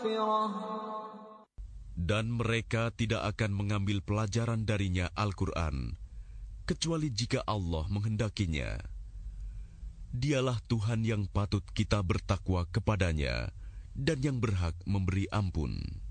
Dan mereka tidak akan mengambil pelajaran darinya Al-Quran, kecuali jika Allah menghendakinya. Dialah Tuhan yang patut kita bertakwa kepadanya dan yang berhak memberi ampun.